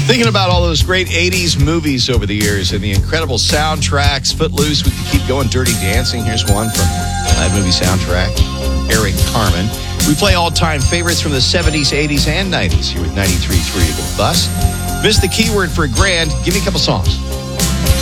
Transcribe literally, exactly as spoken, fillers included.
Thinking about all those great eighties movies over the years and the incredible soundtracks. Footloose, we could keep going. Dirty Dancing, here's one from that movie soundtrack. Eric Carmen. We play all-time favorites from the seventies, eighties, and nineties here with ninety-three point three The Bus. Miss the keyword for a grand. Give me a couple songs.